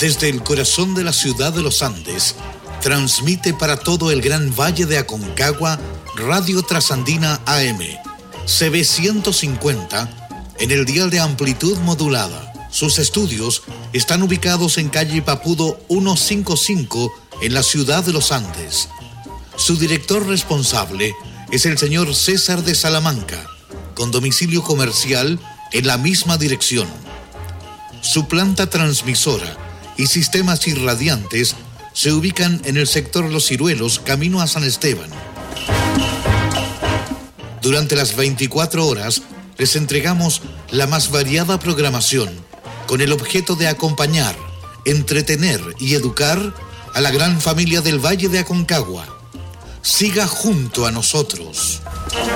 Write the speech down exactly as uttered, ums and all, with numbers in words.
Desde el corazón de la ciudad de los Andes, transmite para todo el gran valle de Aconcagua Radio Trasandina A M, C B ciento cincuenta, en el dial de amplitud modulada. Sus estudios están ubicados en calle Papudo ciento cincuenta y cinco, en la ciudad de los Andes. Su director responsable es el señor César de Salamanca, con domicilio comercial en la misma dirección. Su planta transmisora y sistemas irradiantes se ubican en el sector Los Ciruelos, camino a San Esteban. Durante las veinticuatro horas les entregamos la más variada programación con el objeto de acompañar, entretener y educar a la gran familia del Valle de Aconcagua. Siga junto a nosotros.